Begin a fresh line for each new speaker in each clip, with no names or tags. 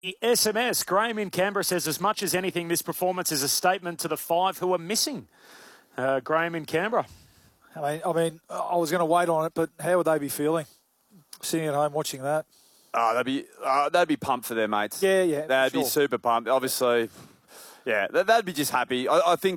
SMS, Graham in Canberra says, as much as anything, this performance is a statement to the 5 who are missing. Graham in Canberra.
I mean, I was going to wait on it, but how would they be feeling sitting at home watching that?
Oh, they'd be pumped for their mates.
Yeah.
They'd be super pumped. Obviously, yeah, they'd be just happy. I think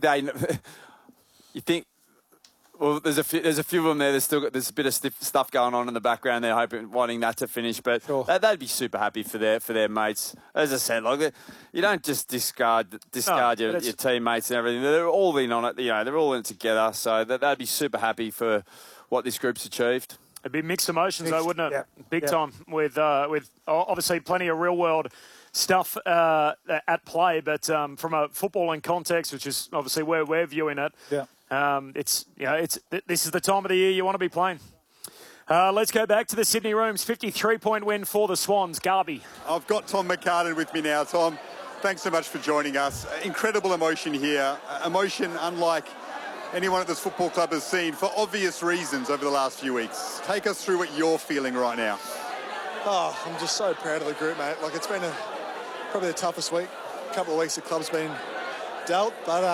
you think. Well, there's a few of them there. There's a bit of stuff going on in the background. They're wanting that to finish, but
sure.
They'd be super happy for their mates. As I said, like you don't just discard your teammates and everything. They're all in on it. They're all in it together. So they'd be super happy for what this group's achieved.
It'd be mixed emotions, though, wouldn't it? Yeah. Big time with obviously plenty of real world stuff at play, but from a footballing context, which is obviously where we're viewing it.
Yeah.
This is the time of the year you want to be playing. Let's go back to the Sydney Rooms. 53-point win for the Swans. Garby.
I've got Tom McCartan with me now. Tom, thanks so much for joining us. Incredible emotion here. Emotion unlike anyone at this football club has seen for obvious reasons over the last few weeks. Take us through what you're feeling right now.
Oh, I'm just so proud of the group, mate. Like, it's been probably the toughest couple of weeks the club's been dealt, but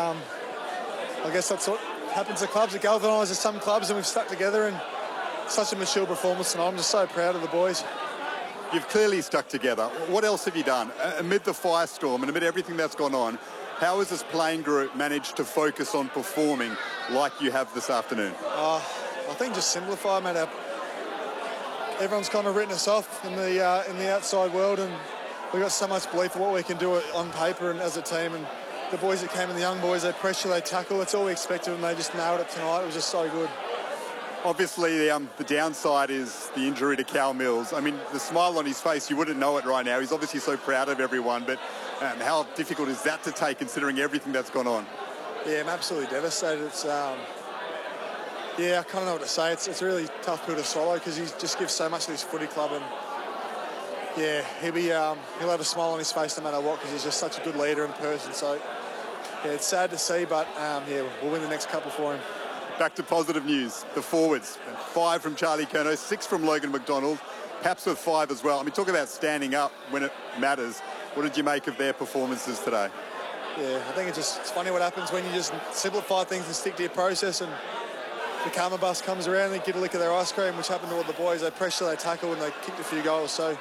I guess that's what happens to clubs. It galvanises some clubs, and we've stuck together, and such a mature performance tonight. I'm just so proud of the boys.
You've clearly stuck together. What else have you done? Amid the firestorm and amid everything that's gone on, how has this playing group managed to focus on performing like you have this afternoon?
I think just simplify, mate. Everyone's kind of written us off in the outside world, and we've got so much belief in what we can do on paper and as a team. And the boys that came in, the young boys, they pressure, they tackle. That's all we expected, and they just nailed it tonight. It was just so good.
Obviously, the downside is the injury to Cal Mills. I mean, the smile on his face, you wouldn't know it right now. He's obviously so proud of everyone, but how difficult is that to take considering everything that's gone on?
Yeah, I'm absolutely devastated. It's I kind of know what to say. It's a really tough pill to swallow because he just gives so much to this footy club, and yeah, he'll have a smile on his face no matter what because he's just such a good leader and person. So yeah, it's sad to see, but we'll win the next couple for him.
Back to positive news. The forwards, 5 from Charlie Curnow, 6 from Logan McDonald, Paps with 5 as well. I mean, talk about standing up when it matters. What did you make of their performances today?
Yeah, I think it's funny what happens when you just simplify things and stick to your process, and the karma bus comes around, they get a lick of their ice cream, which happened to all the boys. They pressure, they tackle, and they kicked a few goals. So,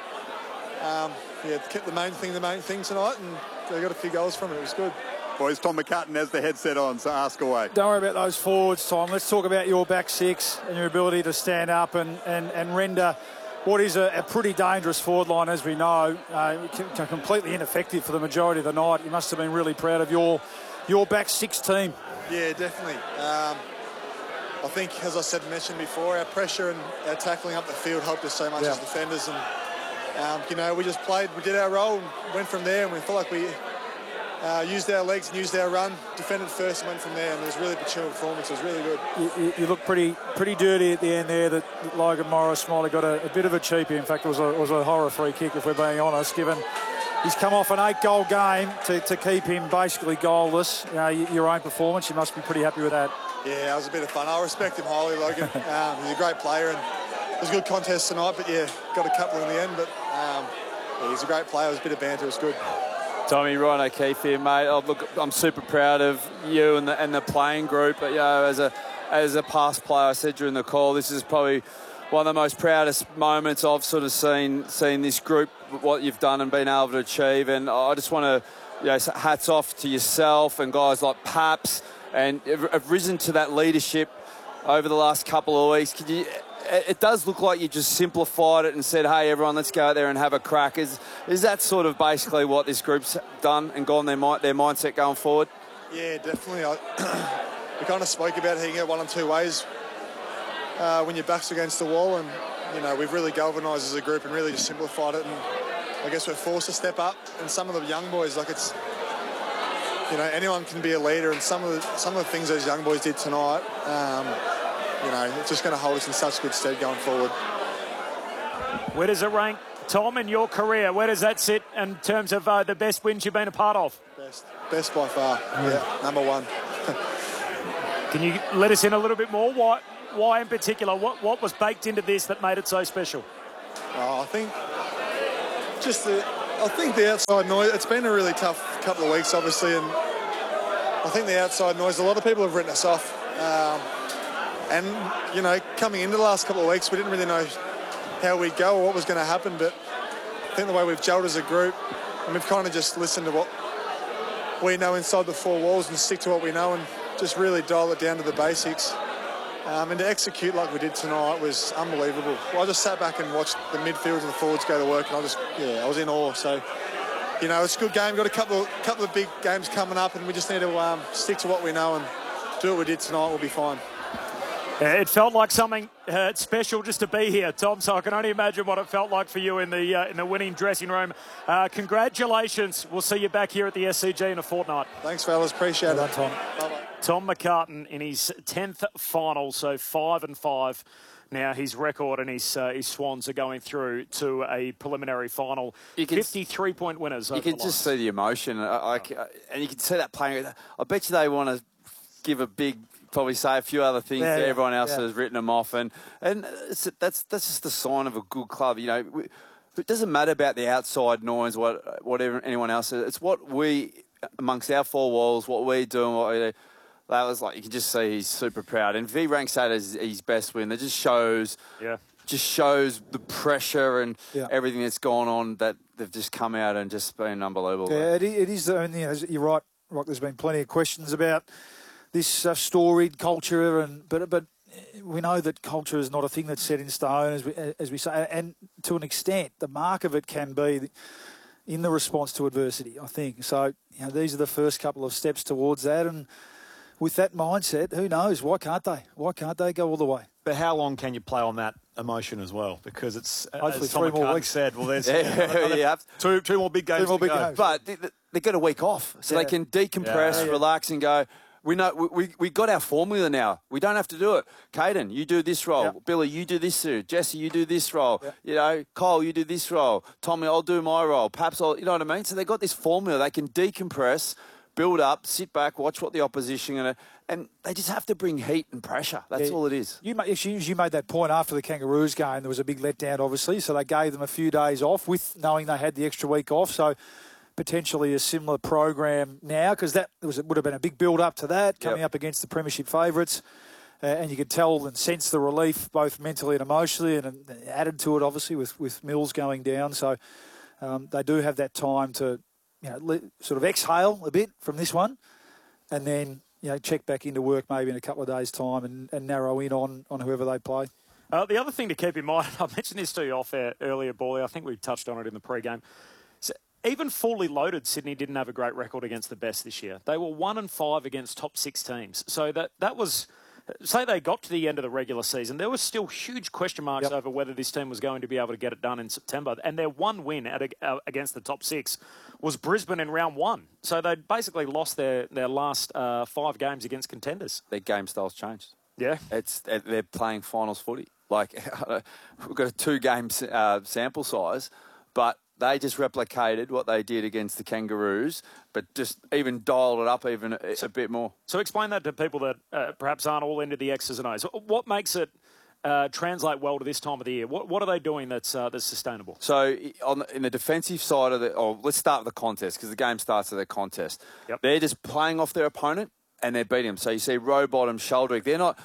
kept the main thing tonight, and they got a few goals from it. It was good.
Boys, Tom McCartan has the headset on, so ask away.
Don't worry about those forwards, Tom. Let's talk about your back six and your ability to stand up and render what is a pretty dangerous forward line, as we know. Completely ineffective for the majority of the night. You must have been really proud of your back six team.
Yeah, definitely. I think, as I mentioned before, our pressure and our tackling up the field helped us so much as defenders. And, we just played, we did our role and went from there, and we felt like we used our legs and used our run, defended first and went from there, and it was really mature performance. It was really good.
You look pretty dirty at the end there. That Logan Morris might have got a bit of a cheapie. In fact, it was a horror free kick, if we're being honest, given he's come off an 8-goal game to keep him basically goalless. Your own performance, you must be pretty happy with that.
Yeah, it was a bit of fun. I respect him highly, Logan. He's a great player, and it was a good contest tonight, but got a couple in the end. But he's a great player. It was a bit of banter. It was good.
Tommy, Ryan O'Keefe here, mate. I'm super proud of you and the playing group. But as a past player, I said during the call, this is probably one of the most proudest moments I've sort of seen this group, what you've done and been able to achieve. And I just want to, hats off to yourself and guys like Paps, and have risen to that leadership over the last couple of weeks. It does look like you just simplified it and said, hey, everyone, let's go out there and have a crack. Is that sort of basically what this group's done and gone their mindset going forward?
Yeah, definitely. We kind of spoke about it. You can get one of two ways when your back's against the wall, and, we've really galvanised as a group and really just simplified it, and I guess we're forced to step up. And some of the young boys, anyone can be a leader, and some of the things those young boys did tonight, it's just going to hold us in such good stead going forward.
Where does it rank, Tom, in your career? Where does that sit in terms of the best wins you've been a part of?
Best by far. Yeah, number one.
Can you let us in a little bit more? Why in particular? What was baked into this that made it so special?
I think just the I think the outside noise, it's been a really tough couple of weeks, obviously, and I think the outside noise, a lot of people have written us off. And, you know, coming into the last couple of weeks, we didn't really know how we'd go or what was going to happen, but I think the way we've gelled as a group, and we've kind of just listened to what we know inside the four walls and stick to what we know and just really dial it down to the basics. And to execute like we did tonight was unbelievable. I just sat back and watched the midfield and the forwards go to work, and I was in awe. So, you know, it's a good game. We've got a couple of big games coming up, and we just need to stick to what we know and do what we did tonight. We'll be fine.
It felt like something special just to be here, Tom, so I can only imagine what it felt like for you in the winning dressing room. Congratulations. We'll see you back here at the SCG in a fortnight.
Thanks, fellas. Appreciate it.
Tom.
Bye-bye.
Tom McCartin in his 10th final, so 5-5. Now his record and his Swans are going through to a preliminary final. 53-point winners.
You can just see the emotion, and you can see that playing. I bet you they want to give a big, probably say a few other things to everyone else that has written them off, and that's just the sign of a good club. You know, it doesn't matter about the outside noise, whatever anyone else says. It's what we amongst our four walls, what we do, and what we do. That was like, you can just see he's super proud. And if he ranks that as his best win, that just shows the pressure and everything that's gone on, that they've just come out and just been unbelievable.
Yeah, it is. I mean, you're right, Rock. There's been plenty of questions about this storied culture, but we know that culture is not a thing that's set in stone, as we say, and to an extent, the mark of it can be in the response to adversity, I think. So, you know, these are the first couple of steps towards that, and with that mindset, who knows? Why can't they? Why can't they go all the way?
But how long can you play on that emotion as well? Because it's,
hopefully,
as Tom
3 more weeks.
said, well, there's two more big games.
But they got a week off, so they can decompress, relax, and go. We know we got our formula now. We don't have to do it. Caden, you do this role. Yep. Billy, you do this role. Jesse, you do this role. Yep. You know, Cole, you do this role. Tommy, I'll do my role. Perhaps you know what I mean? So they got this formula. They can decompress, build up, sit back, watch what the opposition and they just have to bring heat and pressure. That's all it is.
You made that point after the Kangaroos game. There was a big letdown, obviously, so they gave them a few days off with knowing they had the extra week off. So potentially a similar program now, because it would have been a big build-up to that, coming up against the premiership favourites. And you could tell and sense the relief, both mentally and emotionally, and added to it, obviously, with Mills going down. So they do have that time to, you know, sort of exhale a bit from this one, and then, you know, check back into work maybe in a couple of days' time and narrow in on whoever they play.
The other thing to keep in mind, I mentioned this to you off air earlier, Bally, I think we touched on it in the pre-game. So even fully loaded, Sydney didn't have a great record against the best this year. They were 1-5 against top 6 teams. So that was, say they got to the end of the regular season, there was still huge question marks over whether this team was going to be able to get it done in September. And their one win against the top 6 was Brisbane in round 1. So they basically lost their last 5 games against contenders.
Their game style's changed.
Yeah.
They're playing finals footy. Like, we've got a 2-game sample size, but they just replicated what they did against the Kangaroos, but just even dialed it up even a bit more.
So explain that to people that perhaps aren't all into the X's and O's. What makes it translate well to this time of the year? What are they doing that's sustainable?
So in the defensive side of let's start with the contest, because the game starts with the contest.
Yep.
They're just playing off their opponent and they're beating them. So you see Rowbottom, Sheldrick, they're not,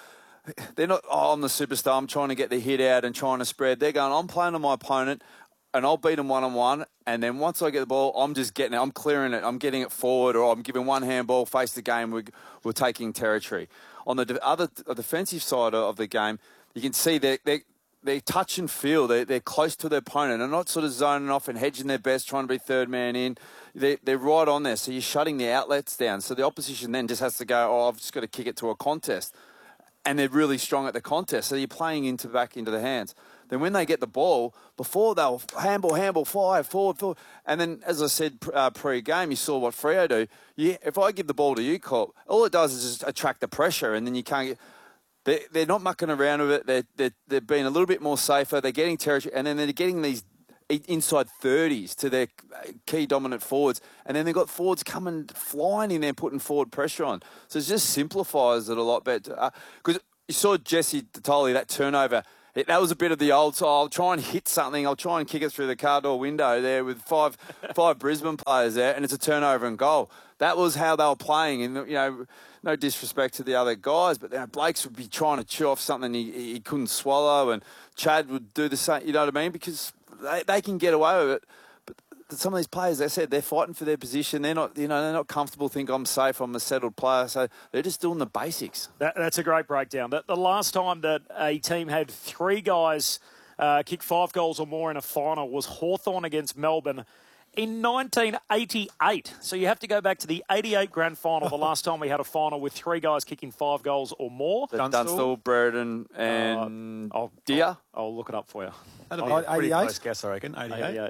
I'm the superstar, I'm trying to get the hit out and trying to spread. They're going, I'm playing on my opponent, and I'll beat them one-on-one, and then once I get the ball, I'm just getting it, I'm clearing it, I'm getting it forward, or I'm giving one handball, face the game, we're taking territory. On the other defensive side of the game, you can see they touch and feel, they're close to their opponent, they're not sort of zoning off and hedging their best, trying to be third man in. They're right on there, so you're shutting the outlets down. So the opposition then just has to go, I've just got to kick it to a contest. And they're really strong at the contest, so you're playing back into the hands. Then when they get the ball, before they'll handball, fire, forward. And then, as I said pre-game, you saw what Freo do. If I give the ball to you, Cole, all it does is just attract the pressure, and then you can't get... They're not mucking around with it. They're being a little bit more safer. They're getting territory, and then they're getting these inside 30s to their key dominant forwards, and then they've got forwards coming flying in there, putting forward pressure on. So it just simplifies it a lot better. Because you saw Jesse Tatoli, that turnover, That was a bit of the old, so I'll try and hit something. I'll try and kick it through the car door window there with five Brisbane players there, and it's a turnover and goal. That was how they were playing, and no disrespect to the other guys, but Blakes would be trying to chew off something he couldn't swallow, and Chad would do the same. You know what I mean? Because they can get away with it. But some of these players, they said, they're fighting for their position. They're not, they're not comfortable. Think I'm safe. I'm a settled player. So they're just doing the basics.
That's a great breakdown. The last time that a team had 3 guys kick 5 goals or more in a final was Hawthorn against Melbourne in 1988. So you have to go back to the 88 grand final, the last time we had a final with 3 guys kicking 5 goals or more.
Dunstall, Brereton, and Deer.
I'll look it up for you.
That'll be a pretty close guess, I reckon. 88.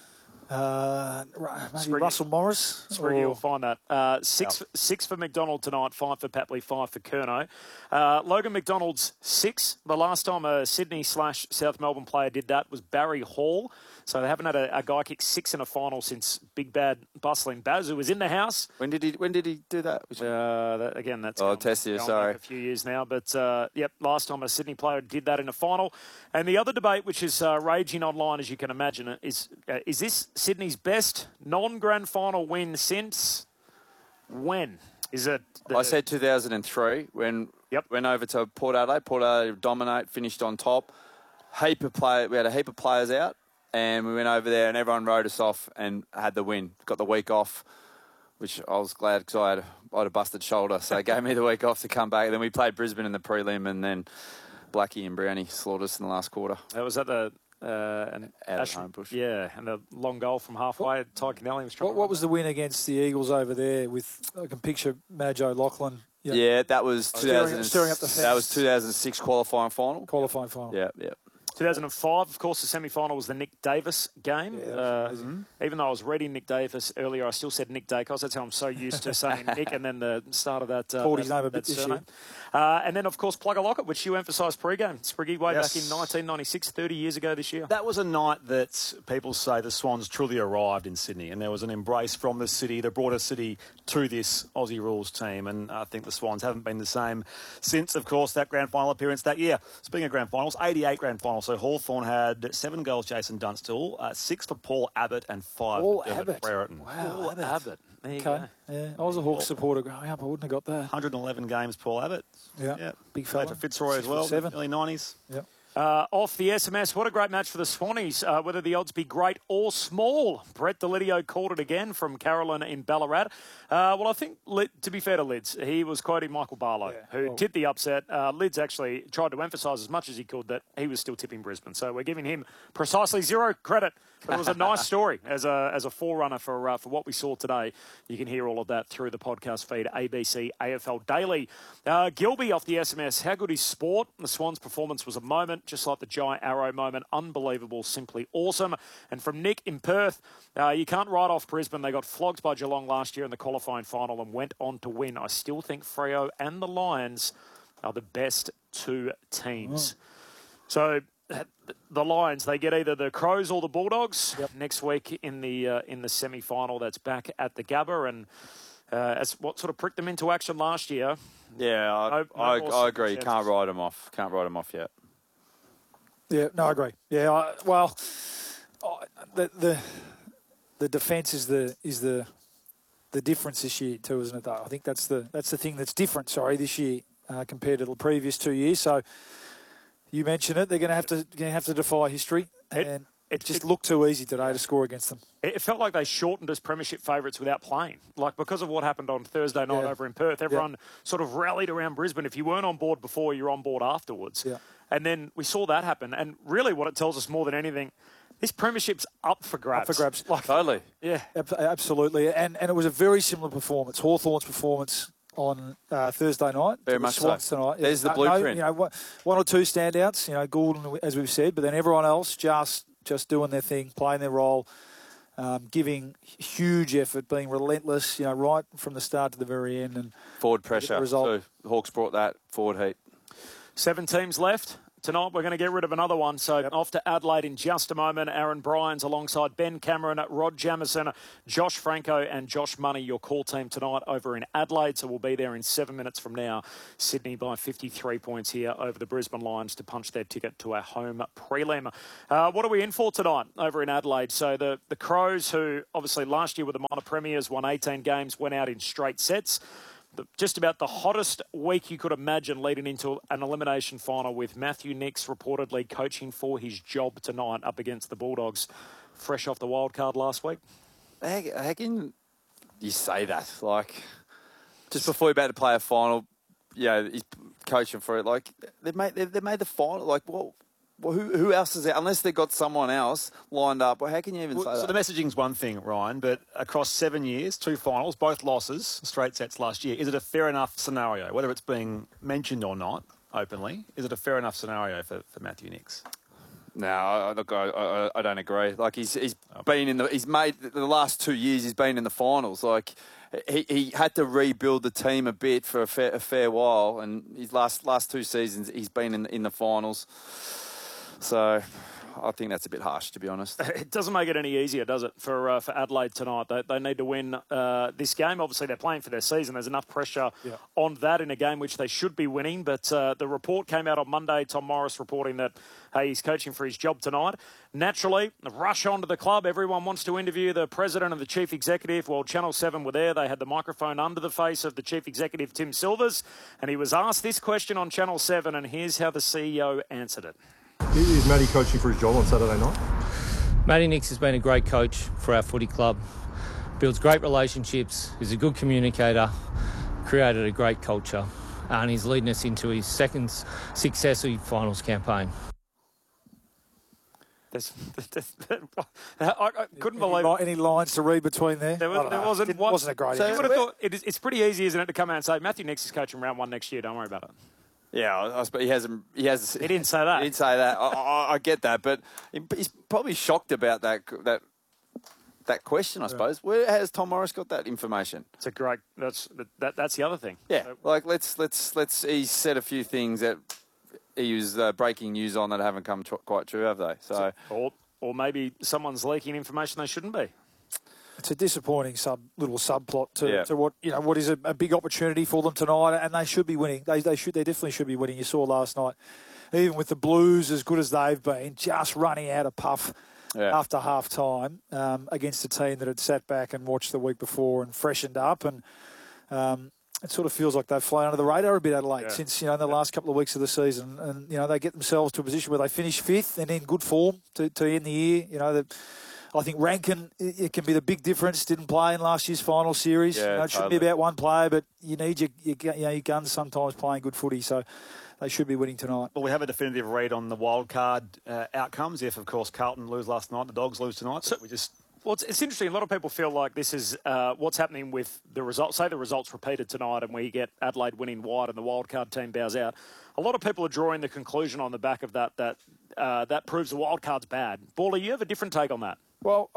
Maybe Russell Morris.
Spriggy, you'll find that. Six for McDonald tonight, 5 for Papley, 5 for Curnow. Logan McDonald's 6. The last time a Sydney/South Melbourne player did that was Barry Hall. So they haven't had a guy kick 6 in a final since Big Bad Bustling Baz, who was in the house.
When did he do that?
That's
Tessia, sorry.
Back a few years now. But, last time a Sydney player did that in a final. And the other debate, which is raging online, as you can imagine, is this Sydney's best non-grand final win since when? Is it?
I said 2003 when went over to Port Adelaide. Port Adelaide dominate, finished on top. We had a heap of players out, and we went over there, and everyone wrote us off and had the win. Got the week off, which I was glad because I had a busted shoulder, so they gave me the week off to come back. Then we played Brisbane in the prelim, and then Blackie and Brownie slaughtered us in the last quarter.
That was at the
home push.
Yeah, and the long goal from halfway. Ty Kennelly was trying.
What was the win against the Eagles over there? I can picture Madge O'Loughlin.
Yeah, that was 2000.
Stirring up the fence.
That was 2006 qualifying final.
Qualifying final.
Yeah.
2005, of course, the semi-final was the Nick Davis game.
Yeah,
even though I was reading Nick Davis earlier, I still said Nick Dacos. That's how I'm so used to saying Nick, and then the start of that.
Called his name a bit this year.
And then, of course, Plugger Lockett, which you emphasised pre-game. Spriggy, way back in 1996, 30 years ago this year.
That was a night that people say the Swans truly arrived in Sydney, and there was an embrace from the city, the broader city, to this Aussie Rules team. And I think the Swans haven't been the same since, of course, that grand final appearance that year. Speaking of grand finals, 88 grand finals. So Hawthorn had 7 goals, Jason Dunstall, 6 for Paul Abbott, and 5 for Dermot Brereton.
Wow,
Paul Abbott. There you go.
Yeah, I was a Hawks supporter growing up. I wouldn't have got that.
111 games, Paul Abbott.
Yeah. Big
Played
fella.
for Fitzroy as well, early 90s.
Yep.
Off the SMS, what a great match for the Swannies. Whether the odds be great or small. Brett Delidio called it again from Carolyn in Ballarat. Well, I think, to be fair to Lids, he was quoting Michael Barlow, who tipped the upset. Lids actually tried to emphasise as much as he could that he was still tipping Brisbane. So we're giving him precisely 0 credit. But it was a nice story as a forerunner for what we saw today. You can hear all of that through the podcast feed, ABC AFL Daily. Gilby off the SMS, how good is sport? The Swans' performance was a moment, just like the Giant Arrow moment. Unbelievable, simply awesome. And from Nick in Perth, you can't write off Brisbane. They got flogged by Geelong last year in the qualifying final and went on to win. I still think Freo and the Lions are the best 2 teams. So the Lions, they get either the Crows or the Bulldogs next week in the semi-final. That's back at the Gabba, and as what sort of pricked them into action last year.
Yeah, I agree. Can't write them off. Can't write them off yet.
Yeah, no, I agree. Yeah, the defence is the difference this year too, isn't it? Though I think that's the thing that's different. This year compared to the previous 2 years. So you mentioned it; they're going to have to defy history, and it just looked too easy today to score against them.
It felt like they shortened as premiership favourites without playing. Like, because of what happened on Thursday night over in Perth, everyone sort of rallied around Brisbane. If you weren't on board before, you're on board afterwards.
Yeah.
And then we saw that happen. And really what it tells us more than anything, this premiership's up for grabs.
Up for grabs.
Totally.
Yeah.
Absolutely. And it was a very similar performance. Hawthorn's performance on Thursday night.
Very much so.
Tonight.
There's the blueprint.
One or two standouts, Goulden, as we've said, but then everyone else just doing their thing, playing their role, giving huge effort, being relentless, right from the start to the very end. And
forward pressure.
result.
The Hawks brought that forward heat.
7 teams left. tonight we're going to get rid of another one. So off to Adelaide in just a moment. Aaron Bryans alongside Ben Cameron, Rod Jamieson, Josh Franco and Josh Money, your call team tonight over in Adelaide. So we'll be there in 7 minutes from now. Sydney by 53 points here over the Brisbane Lions to punch their ticket to a home prelim. What are we in for tonight over in Adelaide? So the Crows, who obviously last year were the minor premiers, won 18 games, went out in straight sets. Just about the hottest week you could imagine leading into an elimination final with Matthew Nicks reportedly coaching for his job tonight up against the Bulldogs, fresh off the wild card last week.
How can you say that? Like, just before you're about to play a final, he's coaching for it. Like, they've made the final. Like, well, who else is there? Unless they've got someone else lined up. Well, how can you even say that?
So the messaging's one thing, Ryan, but across 7 years, 2 finals, both losses, straight sets last year, is it a fair enough scenario, whether it's being mentioned or not openly, is it a fair enough scenario for Matthew Nicks?
No, look, I don't agree. Like, he's made the last 2 years, he's been in the finals. Like, he had to rebuild the team a bit for a fair while, and his last 2 seasons, he's been in the finals. So I think that's a bit harsh, to be honest.
It doesn't make it any easier, does it, for Adelaide tonight? They need to win this game. Obviously, they're playing for their season. There's enough pressure on that in a game which they should be winning. But the report came out on Monday, Tom Morris reporting that, hey, he's coaching for his job tonight. Naturally, the rush onto the club. Everyone wants to interview the president and the chief executive. Well, Channel 7 were there. They had the microphone under the face of the chief executive, Tim Silvers. And he was asked this question on Channel 7, and here's how the CEO answered it.
Is Matty coaching for his job on Saturday night?
Matty Nicks has been a great coach for our footy club. Builds great relationships, is a good communicator, created a great culture, and he's leading us into his second successive finals campaign.
I couldn't believe it.
Any lines to read between there?
There wasn't one.
Wasn't a great
So
answer.
you would have thought it's pretty easy, isn't it, to come out and say Matthew Nicks is coaching round 1 next year. Don't worry about it.
Yeah, I suppose he hasn't. He
didn't say that.
He didn't say that. I get that, but he's probably shocked about that question. I suppose. Where has Tom Morris got that information?
It's a great. That's the other thing.
Yeah, like let's. He said a few things that he was breaking news on that haven't come quite true, have they? So
or maybe someone's leaking information they shouldn't be.
It's a disappointing little subplot to what is a big opportunity for them tonight, and they should be winning. They definitely should be winning. You saw last night, even with the Blues as good as they've been, just running out of puff after half time against a team that had sat back and watched the week before and freshened up, and it sort of feels like they've flown under the radar a bit, Adelaide, since in the last couple of weeks of the season, and they get themselves to a position where they finish 5th and in good form to end the year. I think Rankin, it can be the big difference. Didn't play in last year's final series.
Yeah,
it shouldn't be about one player, but you need your guns sometimes playing good footy. So they should be winning tonight.
Well, we have a definitive read on the wild card outcomes. If, of course, Carlton lose last night, the Dogs lose tonight. So
Well, it's interesting. A lot of people feel like this is what's happening with the results. Say the results repeated tonight and we get Adelaide winning wide and the wildcard team bows out. A lot of people are drawing the conclusion on the back of that proves the wildcard's bad. Bally, you have a different take on that?
Well,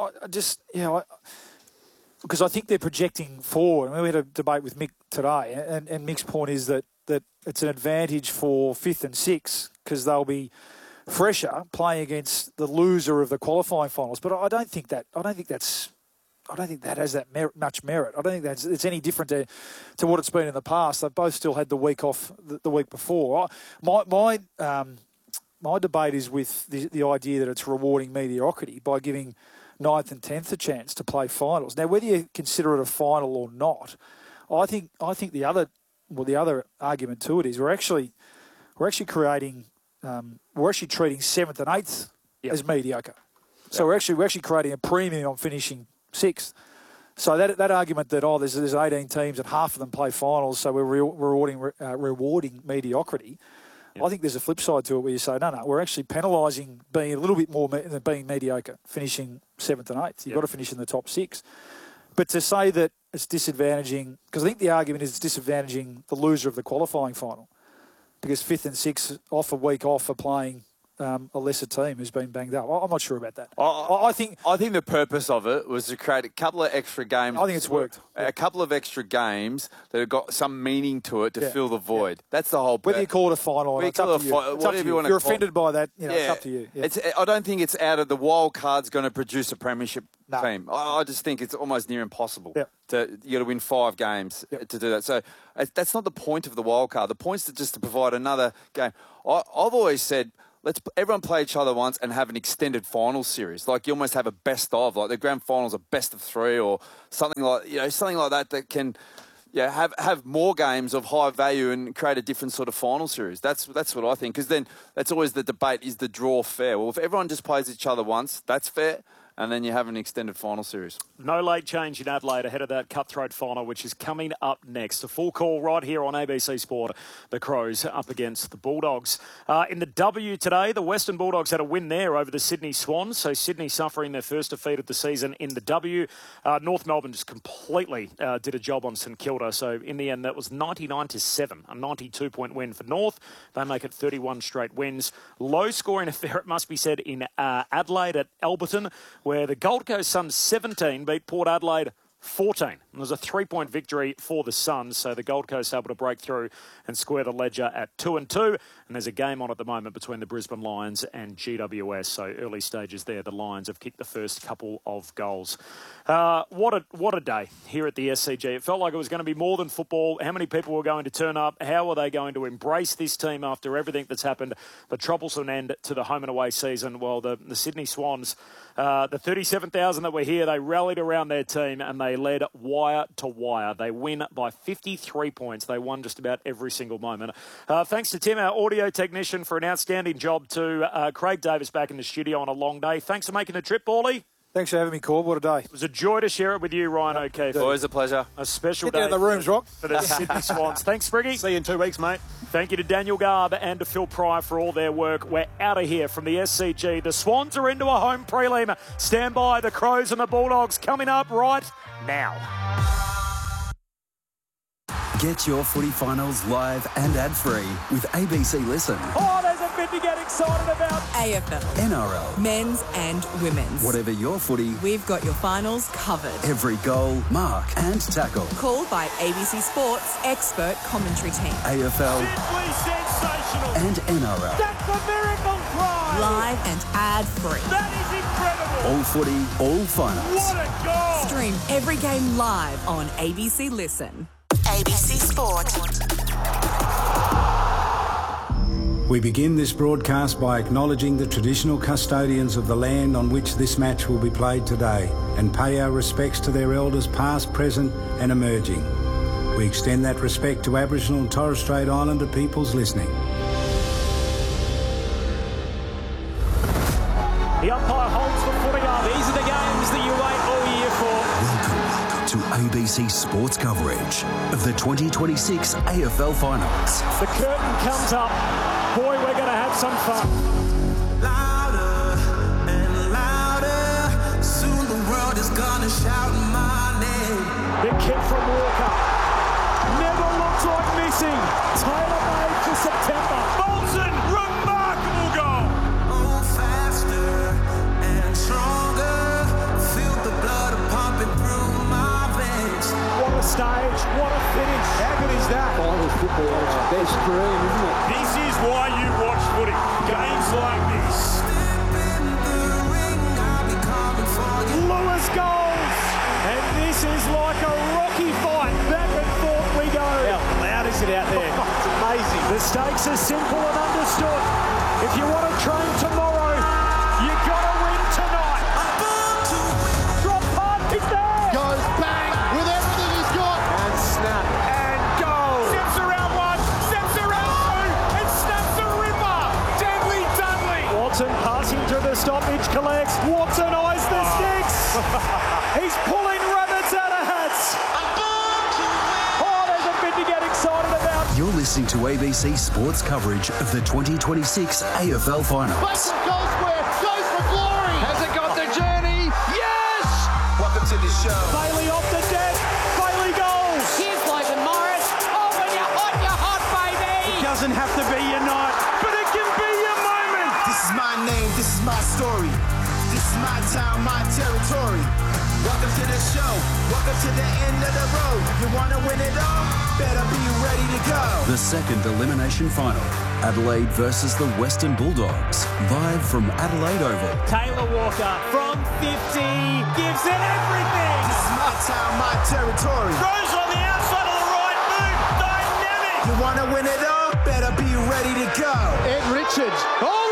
because I think they're projecting forward. I mean, we had a debate with Mick today, and Mick's point is that it's an advantage for 5th and 6th because they'll be fresher playing against the loser of the qualifying finals. But I don't think that has that much merit. I don't think it's any different to what it's been in the past. They've both still had the week off the week before. My debate is with the idea that it's rewarding mediocrity by giving 9th and 10th a chance to play finals. Now, whether you consider it a final or not, I think the other argument to it is we're actually treating 7th and 8th as mediocre. So we're actually creating a premium on finishing 6th. So that argument that there's 18 teams and half of them play finals, so we're rewarding mediocrity. Yep. I think there's a flip side to it where you say, no, we're actually penalising being a little bit more than being mediocre, finishing 7th and 8th. You've got to finish in the top 6. But to say that it's disadvantaging, because I think the argument is it's disadvantaging the loser of the qualifying final, because 5th and 6th off a week off are playing a lesser team who's been banged up. I'm not sure about that. I think
the purpose of it was to create a couple of extra games.
I think it's worked.
A couple of extra games that have got some meaning to it to fill the void. Yeah. That's the whole purpose.
Whether you call it a final or not, it's up to you.
Whatever you want to
You're offended by that, it's up to you. Yeah.
I don't think it's out of the wild card's going to produce a premiership team. I just think it's almost near impossible.
Yep.
You got to win 5 games to do that. So that's not the point of the wild card. The point's just to provide another game. I've always said, let's everyone play each other once and have an extended final series. Like you almost have a best of, like the grand finals, a best of 3 or something like that can have more games of high value and create a different sort of final series. That's what I think. Because then that's always the debate: is the draw fair? Well, if everyone just plays each other once, that's fair. And then you have an extended final series.
No late change in Adelaide ahead of that cutthroat final, which is coming up next. A full call right here on ABC Sport. The Crows up against the Bulldogs. In the W today, the Western Bulldogs had a win there over the Sydney Swans. So Sydney suffering their first defeat of the season in the W. North Melbourne just completely did a job on St Kilda. So in the end, that was 99-7, a 92-point win for North. They make it 31 straight wins. Low scoring affair, it must be said, in Adelaide at Alberton, where the Gold Coast Suns 17 beat Port Adelaide 14. And it was a 3-point victory for the Suns, so the Gold Coast able to break through and square the ledger at 2-2. And there's a game on at the moment between the Brisbane Lions and GWS, so early stages there. The Lions have kicked the first couple of goals. What a day here at the SCG. It felt like it was going to be more than football. How many people were going to turn up? How are they going to embrace this team after everything that's happened? The troublesome end to the home and away season. Well, the Sydney Swans, the 37,000 that were here, they rallied around their team and they led wire to wire. They win by 53 points. They won just about every single moment. Thanks to Tim, our audio technician, for an outstanding job too. Craig Davis back in the studio on a long day. Thanks for making the trip, Paulie.
Thanks for having me, Corb. What a day.
It was a joy to share it with you, Ryan O'Keefe.
Always a pleasure.
A special
day. Get
day
down the rooms, Rock.
For the Sydney Swans. Thanks, Spriggy.
See you in 2 weeks, mate.
Thank you to Daniel Garb and to Phil Pryor for all their work. We're out of here from the SCG. The Swans are into a home prelim. Stand by, the Crows and the Bulldogs coming up right now.
Get your footy finals live and ad-free with ABC Listen.
Oh, there's a bit to get excited about.
AFL,
NRL,
men's and women's.
Whatever your footy,
we've got your finals covered.
Every goal, mark and tackle.
Called by ABC Sports expert commentary team.
AFL.
Simply sensational.
And NRL.
That's a miracle cry.
Live and ad-free.
That is incredible.
All footy, all finals.
What a goal.
Stream every game live on ABC Listen.
ABC Sport.
We begin this broadcast by acknowledging the traditional custodians of the land on which this match will be played today and pay our respects to their elders past, present and emerging. We extend that respect to Aboriginal and Torres Strait Islander peoples listening.
The umpire holds the footy up. These are the games that you wait all year for.
Welcome to ABC Sports coverage of the 2026 AFL Finals.
The curtain comes up. Boy, we're going to have some fun.
Louder and louder. Soon the world is going to shout my name.
The kick from Walker. Never looked like missing. Tailor-made for September. Bolton, remarkable goal.
Oh, faster and stronger. Feel the blood pumping through my veins.
What a stage. What a finish.
How good is that?
Finals football is the best dream, isn't it?
This is why you watch footy. Games like this. Lewis goals. And this is like a rocky fight. Back and forth we go.
How loud is it out there? It's amazing.
The stakes are simple and understood. If you want to train tomorrow, you got to win tonight. Drop punt, it's there.
Goes bang with everything he's got.
And snap.
And goal. Steps around one, steps around two, and snaps a ripper. Deadly Dudley. Watson passing through the stoppage, collects. Watson eyes the sticks. He's pulling rabbits out of hats. Oh, there's a bit to get excited about.
You're listening to ABC Sports coverage of the 2026 AFL Finals.
Goes for glory.
Has it got the journey? Yes! Welcome to the show.
Bailey off the deck. Bailey goals.
Here's Logan Morris. Oh, when you're hot, baby.
It doesn't have to be your night, but it can be your moment.
This is
town, my territory. Welcome to the show. Welcome to the end of the road. You want to win it all? Better be ready to go.
The second elimination final, Adelaide versus the Western Bulldogs, live from Adelaide Oval.
Taylor Walker from 50 gives it everything.
This is my town, my territory.
Throws on the outside of the right boot. Dynamic.
You want to win it all? Better be ready to go.
Ed Richards. Oh!